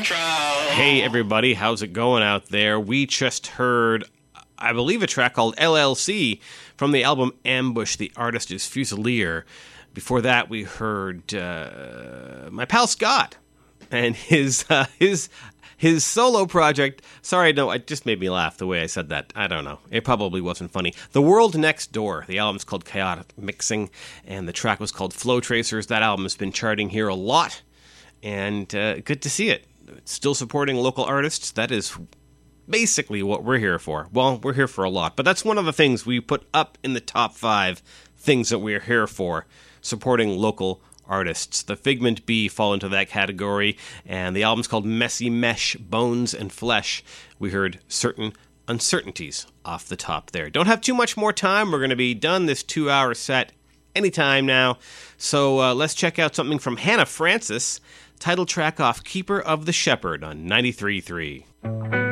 Hey everybody, how's it going out there? We just heard, I believe, a track called LLC from the album Ambush. The artist is Fusilier. Before that, we heard my pal Scott and his solo project. Sorry, no, it just made me laugh the way I said that. I don't know. It probably wasn't funny. The World Next Door. The album's called Chaotic Mixing, and the track was called Flow Tracers. That album has been charting here a lot, and good to see it. Still supporting local artists. That is basically what we're here for. Well, we're here for a lot, but that's one of the things we put up in the top 5 things that we're here for, supporting local artists. The Figment B fall into that category, and the album's called Messy Mesh, Bones and Flesh. We heard Certain Uncertainties off the top there. Don't have too much more time. We're going to be done this 2-hour set anytime now. So let's check out something from Hannah Francis, title track off Keeper of the Shepherd on 93.3.